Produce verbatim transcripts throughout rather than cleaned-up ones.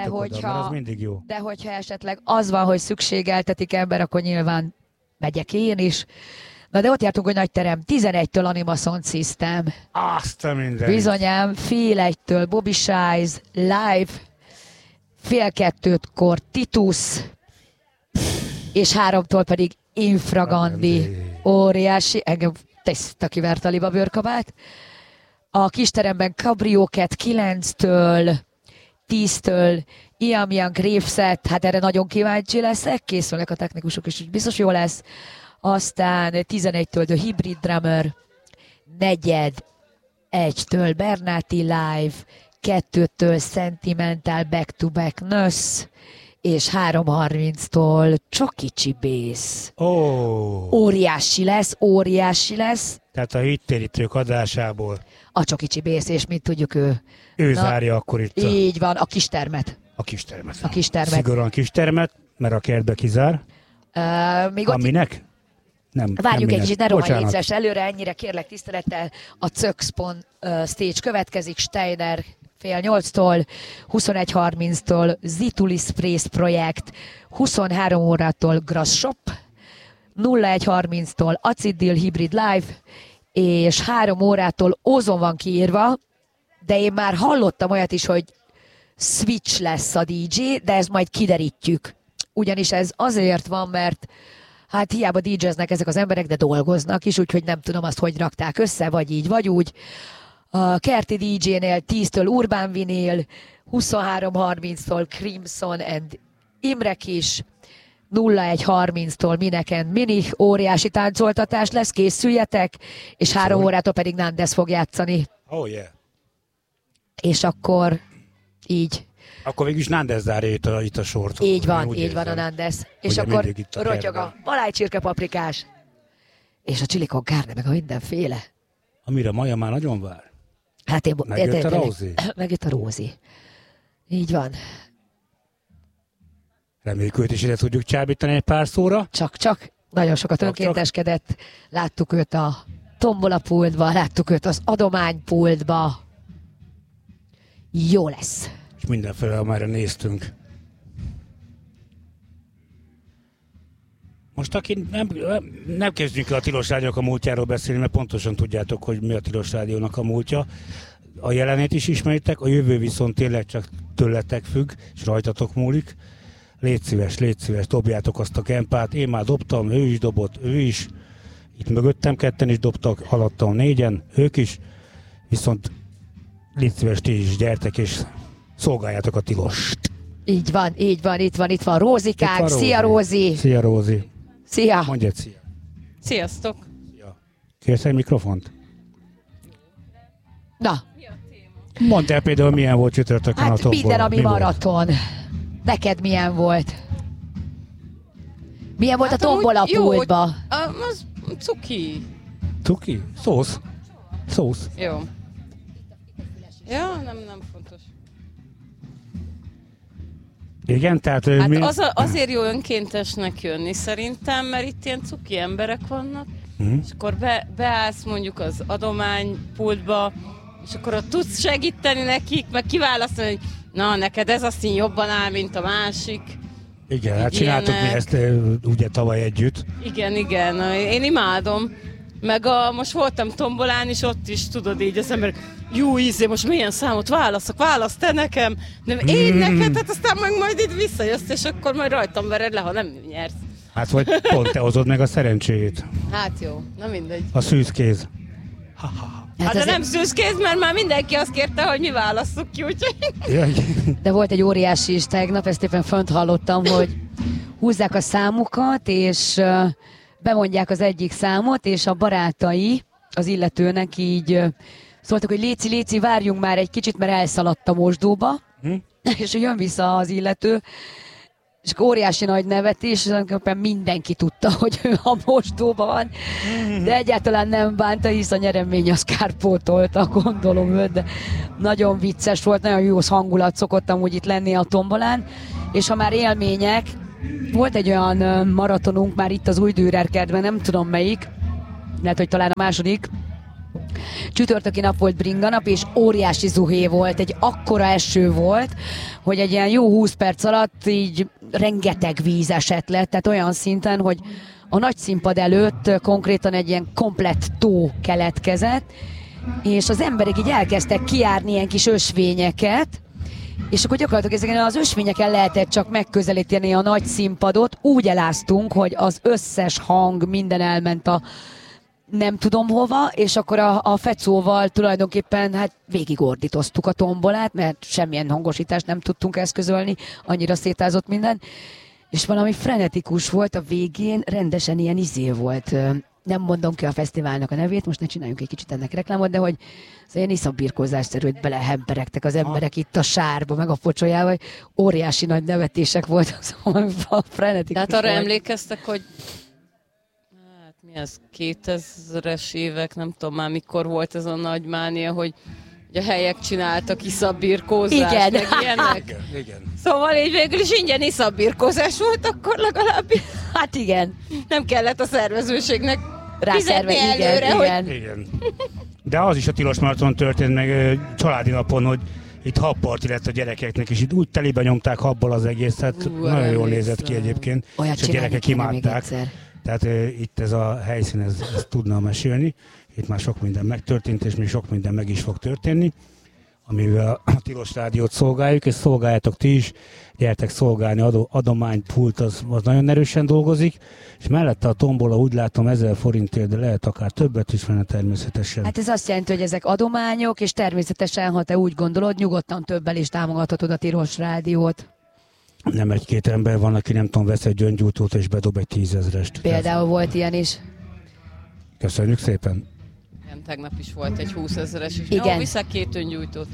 hogyha, oda, az mindig jó. De hogyha esetleg az van, hogy szükségeltetik ember, akkor nyilván megyek én is. Na de ott jártunk, hogy nagy terem, tizenegytől Anima Sound System. Azt a minden. Bizonyám, fél egytől Bobby Shies, live, fél kettőtkor Titus, és háromtól pedig Infragandi. Óriási, engem tiszta kivert a libabőrkabát. A kisteremben Cabrio Cat kilenctől, tíztől Ian Young Graveset, hát erre nagyon kíváncsi leszek, készülnek a technikusok is, úgy biztos jó lesz. Aztán tizenegytől The Hybrid Drummer, negyed egytől Bernáti Live, kettőtől Sentimental Back to Back Nösz, és három harminctól Csokicsi Bass. Oh. Óriási lesz, óriási lesz. Tehát a hittérítők adásából. A Csokicsi Bass, és mint tudjuk ő. Ő Na, zárja akkor itt a... Így van, a kistermet. A kistermet. A kistermet. Szigorúan kistermet, mert a kertbe kizár. Uh, még ott Aminek? Nem, várjuk nem egy kicsit, ne rohanj Bocsánat. létszes előre, ennyire kérlek tisztelettel. A Cökszpon uh, stage következik, Steiner fél nyolctól, huszonegy harminctól Zituli Sprace projekt, huszonhárom órától Grass Shop, nulla egy harminctól Aciddil Hybrid Live, és három órától Ozon van kiírva, de én már hallottam olyat is, hogy Switch lesz a dé dzsé, de ezt majd kiderítjük. Ugyanis ez azért van, mert hát hiába dé dzséznek ezek az emberek, de dolgoznak is, úgyhogy nem tudom azt, hogy rakták össze, vagy így, vagy úgy. A kerti dé dzsénél tíztől Urban Vinyl, huszonhárom harminctól Crimson and Imre Kis, nulla egy harminctól Minek and Minich, óriási táncoltatás lesz, készüljetek, és három órától pedig Nandes fog játszani. Oh yeah. És akkor így. Akkor végülis Nandes zárja itt a, itt a sort. Így van, így érzem, van a Nandes. És akkor rotyog a malájcsirke paprikás. És a chili con carne, meg a mindenféle. Amire Maja már nagyon vár. Hát én... Megjött a Rózi. Megjött a Rózi. Így van. Reméljük őt is ide tudjuk csábítani egy pár szóra. Csak-csak. Nagyon sokat csak, önkénteskedett. Csak. Láttuk őt a tombolapultba, láttuk őt az adománypultba. Jó lesz. És mindenféle, amerre néztünk. Most aki nem, nem kezdjünk el a Tilos Rádiónak a múltjáról beszélni, mert pontosan tudjátok, hogy mi a Tilos Rádiónak a múltja. A jelenét is ismeritek, a jövő viszont tényleg csak tőletek függ, és rajtatok múlik. Légy szíves, légy szíves, dobjátok azt a kempát. Én már dobtam, ő is dobott, ő is. Itt mögöttem ketten is dobtak, alattam négyen, ők is. Viszont légy szíves, ti is gyertek, és szolgáljátok a Tilost. Így van, így van, itt van, itt van Rózikák. Itt van Szia Rózi! Szia Rózi! Szia! Mondj egy szia! Sziasztok! Szia. Kérsz egy mikrofont? Na! Mondd el például, milyen volt csütörtökön hát a topból. minden, ami Mi maraton. Volt? Neked milyen volt? Milyen volt hát a tombola pultba? Az cuki. Cuki? Szósz? Szósz? Jó. Ja, nem, nem fontos. Igen, tehát... Hát mi... az a, azért jó önkéntesnek jönni szerintem, mert itt ilyen cuki emberek vannak, hmm. és akkor be, beállsz mondjuk az adománypultba, és akkor ott tudsz segíteni nekik, meg kiválasztani, hogy na, neked ez a szín jobban áll, mint a másik. Igen, hát csináltuk mi ezt ugye tavaly együtt. Igen, igen, én imádom. Meg a, most voltam tombolán, és ott is tudod így az emberek, jó ízé, most milyen számot válaszok, választ te nekem, nem én mm. neked, hát aztán meg majd itt visszajössz, és akkor majd rajtam vered le, ha nem nyersz. Hát vagy pont te hozod meg a szerencséjét. Hát jó, na mindegy. A szűzkéz. Ha, ha, ha. Hát, hát de nem szűzkéz, mert már mindenki azt kérte, hogy mi válasszuk ki, úgyhogy... De volt egy óriási is tegnap, ezt éppen fönt hallottam, hogy húzzák a számukat, és bemondják az egyik számot, és a barátai az illetőnek így szóltak, hogy léci, léci, várjunk már egy kicsit, mert elszaladt a mosdóba, hm? És jön vissza az illető, és óriási nagy nevetés, és akkor mindenki tudta, hogy ő a mosdóban van, de egyáltalán nem bánta, hisz a nyeremény az kárpótolta, gondolom őt, de nagyon vicces volt, nagyon jó hangulat szokott amúgy itt lenni a tombolán, és ha már élmények, volt egy olyan maratonunk már itt az Új Dürer kertben, nem tudom melyik, lehet, hogy talán a második, Csütörtöki nap volt bringanap, és óriási zuhé volt, egy akkora eső volt, hogy egy ilyen jó húsz perc alatt így rengeteg víz esett le, tehát olyan szinten, hogy a nagy színpad előtt konkrétan egy ilyen komplett tó keletkezett, és az emberek így elkezdtek kijárni ilyen kis ösvényeket, és akkor gyakorlatilag ezeken az ösvényeken lehetett csak megközelíteni a nagy színpadot, úgy eláztunk, hogy az összes hang minden elment a nem tudom hova, és akkor a, a fecóval tulajdonképpen hát végigordítoztuk a tombolát, mert semmilyen hangosítást nem tudtunk eszközölni, annyira szétázott minden, és valami frenetikus volt a végén, rendesen ilyen izé volt. Nem mondom ki a fesztiválnak a nevét, most ne csináljunk egy kicsit ennek reklámot, de hogy az ilyen iszapbirkózásszerű, hogy belehemperegtek az emberek itt a sárba, meg a pocsolyába, hogy óriási nagy nevetések voltak, szóval frenetikus. Tehát arra volt. emlékeztek, hogy hát mi ez, kétezres évek, nem tudom már mikor volt ez a nagy mánia, hogy a helyek csináltak iszabbirkózást, Igen. meg ilyenek. Igen, igen. Szóval így végül is ingyen iszabbirkózás volt, akkor legalább Hát igen. nem kellett a szervezőségnek Rászerve, fizetni igen, előre, igen. hogy Igen. De az is a tilos maraton történt meg ö, családi napon, hogy itt habparti lett a gyerekeknek, és itt úgy telibe nyomták habból az egészet, Ú, nagyon jól emlékszem. nézett ki egyébként, Olyat és a csinálni gyerekek kéne még imádták. egyszer. Tehát ö, itt ez a helyszín, ez, ez tudna mesélni. Itt már sok minden megtörtént, és még sok minden meg is fog történni, amivel a Tilos Rádiót szolgáljuk, és szolgáljátok ti is, gyertek szolgálni, adó, adománypult az, az nagyon erősen dolgozik, és mellette a tombola úgy látom ezer forintért, de lehet akár többet is venni természetesen. Hát ez azt jelenti, hogy ezek adományok, és természetesen, ha te úgy gondolod, nyugodtan többel is támogathatod a Tilos Rádiót. Nem egy-két ember van, aki nem tudom, vesz egy gyöngyújtót és bedob egy tízezrest. Például volt ilyen is. Köszönjük szépen! igen, tegnap is volt egy húszezeres is. Igen. Jó, viszek két öngyújtót.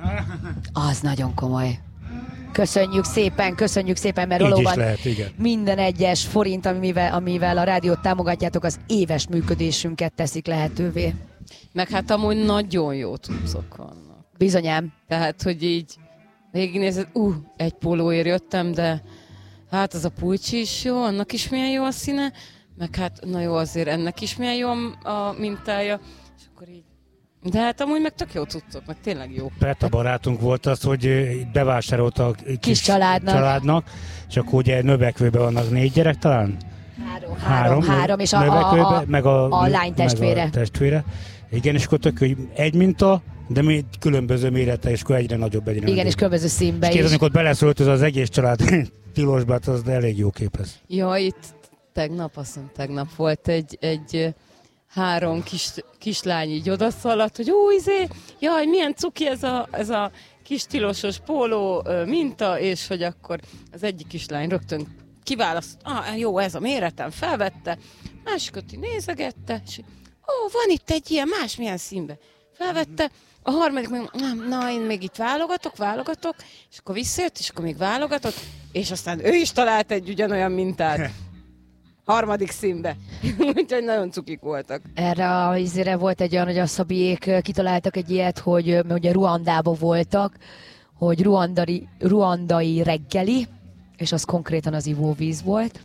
Az nagyon komoly. Köszönjük szépen, köszönjük szépen, mert Így is valóban lehet, igen. minden egyes forint, amivel, amivel a rádiót támogatjátok, az éves működésünket teszik lehetővé. Meg hát amúgy nagyon jó cuccok vannak. Bizonyám. Tehát, hogy így végignézed, uh, egy pólóért jöttem, de hát az a pulcsi is jó, annak is milyen jó a színe, meg hát na jó, azért ennek is milyen jó a mintája, és akkor így. De hát amúgy meg tök jó cuccok, meg tényleg jó. Pet a barátunk volt az, hogy itt bevásárolt a kis, Kis családnak. családnak, és akkor ugye növekvőben vannak négy gyerek talán? Három, három, három és a, a, növekvőbe, a, meg a, a lány testvére. Meg a testvére. Igen, és akkor tök, hogy egy minta, de még különböző mérete, és akkor egyre nagyobb, egyre Igen, nagyobb. és különböző színbe és is. És amikor beleszöltöz az egész család tilosba, az elég jó kép ez. Ja, itt tegnap, azt hiszem tegnap volt egy, egy három kis, kislány így odaszaladt, hogy ó, izé, jaj, milyen cuki ez a, ez a kis tilosos póló minta, és hogy akkor az egyik kislány rögtön kiválaszt, ah, jó, ez a méretem, felvette, másikat így nézegette, és ó, van itt egy ilyen, másmilyen színbe. Felvette, a harmadik meg, na, én még itt válogatok, válogatok, és akkor visszajött, és akkor még válogatott, és aztán ő is talált egy ugyanolyan mintát. Harmadik színbe. Úgyhogy nagyon cukik voltak. Erre a izére volt egy olyan, hogy a Szabiék kitaláltak egy ilyet, hogy mert ugye Ruandában voltak, hogy ruandari, ruandai reggeli, és az konkrétan az ivóvíz volt.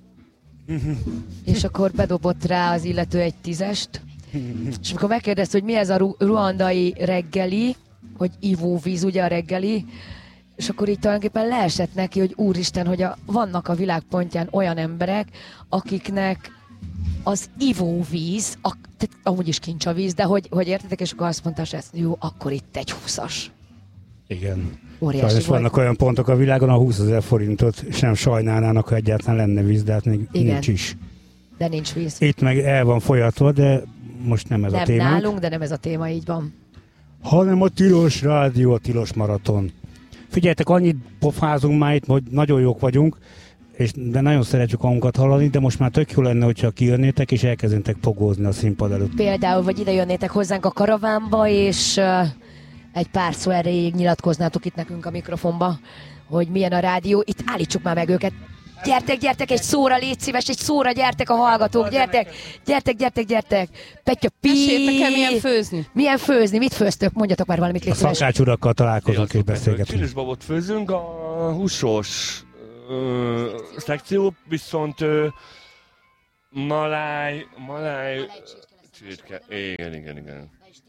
És akkor bedobott rá az illető egy tízest. És amikor megkérdezte, hogy mi ez a ru- ruandai reggeli, hogy ivóvíz ugye a reggeli, és akkor így tulajdonképpen leesett neki, hogy úristen, hogy a, vannak a világpontján olyan emberek, akiknek az ivóvíz, a, tehát amúgy is kincs a víz, de hogy, hogy értetek, és akkor azt mondta, hogy ez, jó, akkor itt egy húszas. Igen. Óriási Sajnos volt. vannak olyan pontok a világon, a húszezer forintot sem sajnálnának, ha egyáltalán lenne víz, de hát még Igen. nincs is. De nincs víz. Itt meg el van folyatva, de most nem ez Nem a témánk. nálunk, de nem ez a téma, így van. Hanem a Tilos Rádió, a Tilos Maraton. Figyeljetek, annyit pofázunk már itt, hogy nagyon jók vagyunk, és de nagyon szeretjük magunkat hallani, de most már tök jó lenne, hogyha kijönnétek és elkezdenétek pogózni a színpad előtt. Például, vagy ide jönnétek hozzánk a karavánba, és uh, egy pár szó erejéig nyilatkoznátok itt nekünk a mikrofonba, hogy milyen a rádió. Itt állítsuk már meg őket. Gyertek, gyertek, egy szóra, légy szíves, egy szóra, gyertek a hallgatók, gyertek, gyertek, gyertek, gyertek. Petya, pi. Meséltek el, milyen főzni? Milyen főzni? Mit főztök? Mondjatok már valamit, légy A szíves. szakácsurakkal találkozunk és beszélgetünk. Csilisbabot főzünk, a húsos ö, szekció, viszont ö, maláj, maláj, csirke, igen, igen, igen.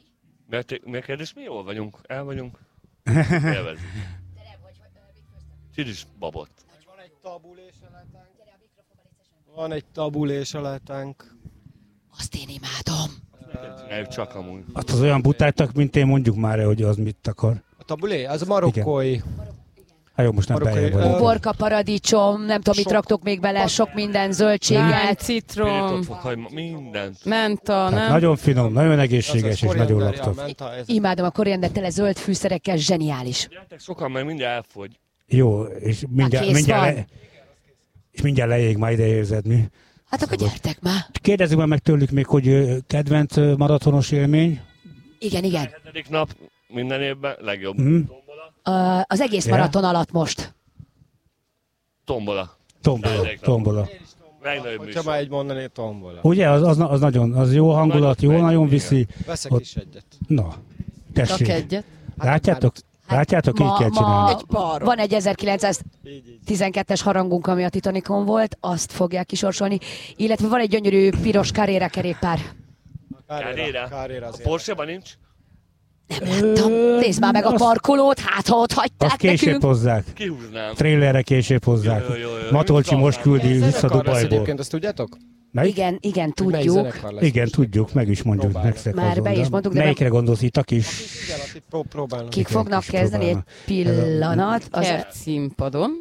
Miért, miért kérdés? Mi jól vagyunk? El vagyunk? Élvezzük. Csiris babot. Van egy tabuléssalatánk. Van egy tabuléssalatánk. Azt én imádom. Csináljuk csak amúgy. Hát az olyan butáltak, mint én, mondjuk már, hogy az mit akar. A tabulé? Az marokkói. Hát jó, most nem Marokkai, beljebb vagyok. Uborka, paradicsom, nem tudom, mit raktok még bele, sok minden, Láng, zöldséget. citrom, Fokhagyma, mindent. menta, Hát nem? nagyon finom, nagyon egészséges Az és nagyon koriander, ja, laktos. menta, ez- Imádom a koriander tele zöld fűszerekkel, zseniális. Gyertek sokan, mert mindjárt elfogy. Jó, és mindjárt, kész mindjárt, van. le, és mindjárt leég, majd ide érzed mi. Hát akkor gyertek már. Kérdezzük már meg tőlük még, hogy ö, kedvenc ö, maratonos élmény. Igen, igen. Hetedik nap, minden évben, legjobb. Mhm. Tombola. Uh, az egész Ja. maraton alatt most. Tombola. Tombola, Hetedik nap. tombola. Legnagyobb Hogyha műsor. már egy mondani, tombola. Ugye, az, az, az nagyon, az jó hangulat, jó, Nagyon nagyon megy, viszi. Veszek Ott- is egyet. Na, Csak tessék. egyet. Látjátok? Látjátok, így ma, kell ma csinálni. Egy parra. van egy ezerkilencszáztizenkettes harangunk, ami a Titanicon volt, azt fogják kisorsolni. Illetve van egy gyönyörű piros Carrera kerékpár. Carrera. Carrera A az Porsche-ban nincs? Láttam. Nézd már meg a azt- parkolót, hát ha ott Azt hagyták később nekünk. hozzák. Kihúznám. Trailerre később hozzák. Jó, jó, jó. Matolcsi most küldi vissza Zenekar lesz Dubajból. egyébként, azt tudjátok? Melyik? Igen, igen, Melyik tudjuk. zenekar lesz Igen, most? tudjuk, meg is mondjuk. Próbáljuk. Megszek Már azon, be is de mondtuk, de melyikre gondolsz itt a kis? Igen, akik pró- próbálnak. Kik Igen, fognak kis kezdeni egy próbálnak. pillanat? Az, Kert színpadon.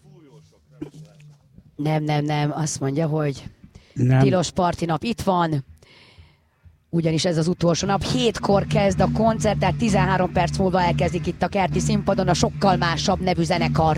nem, nem, nem, azt mondja, hogy Nem. tilos parti nap itt van, ugyanis ez az utolsó nap. Hétkor kezd a koncert, tehát tizenhárom perc múlva elkezdik itt a kerti színpadon a sokkal másabb nevű zenekar.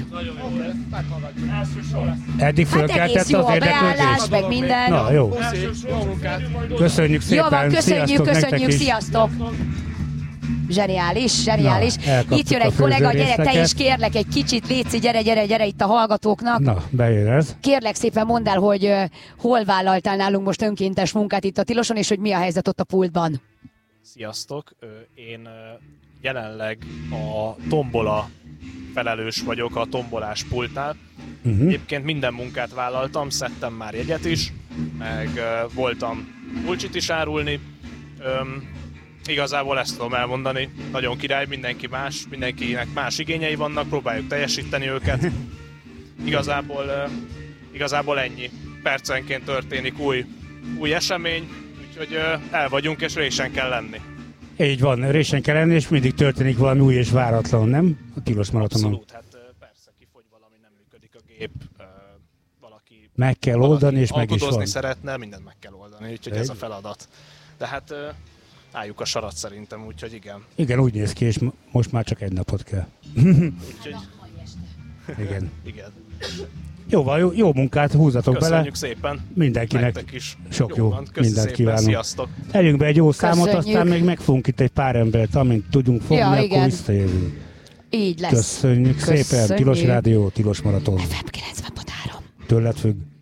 Eddig Hát egész fölkeltett jó az a beállás, érdeklődést? meg minden. Na, jó. Jó munkát! Köszönjük Jó szépen. van, köszönjük, Sziasztok köszönjük, nektek is. sziasztok! Zseniális, zseniális. Na, elkaptuk Itt jön a egy kollega, gyere, te főzőrészleket. is kérlek egy kicsit, létszi, gyere, gyere, gyere itt a hallgatóknak. Na, bejön ez. Kérlek szépen mondd el, hogy uh, hol vállaltál nálunk most önkéntes munkát itt a Tiloson, és hogy mi a helyzet ott a pultban. Sziasztok! Ö, Én ö, jelenleg a tombola felelős vagyok, a tombolás pultnál. Uh-huh. Egyébként minden munkát vállaltam, szedtem már jegyet is, meg ö, voltam pulcsit is árulni. Öm, igazából ezt tudom elmondani. Nagyon király, mindenki más, mindenkinek más igényei vannak, próbáljuk teljesíteni őket. Igazából, ö, igazából ennyi. Percenként történik új, új esemény, úgyhogy ö, el vagyunk és résen kell lenni. Így van, résen kell lenni, és mindig történik valami új és váratlan, nem? A Tilos maratonon. Abszolút, hát ö, persze kifogy valami, nem működik a gép, ö, valaki, Meg kell valaki oldani, és meg is alkudozni van. szeretne, mindent meg kell oldani, úgyhogy ez a Egy. feladat. De hát ö, álljuk a sarat szerintem, úgyhogy igen. Igen, úgy néz ki, és m- most már csak egy napot kell. Úgyhogy Igen. igen. Jó, van, jó, jó munkát, húzatok Köszönjük bele. szépen. Mindenkinek Nektek is. sok jó, van, köszi mindent szépen, kívánok. Sziasztok. Tegyünk be egy jó számot, Köszönjük. aztán még megfogunk itt egy pár embert, amint tudjunk fogni, Ja, akkor igen. visszajövünk. Így lesz. Köszönjük, Köszönjük. szépen, Tilos Rádió, Tilos Maraton. ef em kilencven pont három. Tőled függ.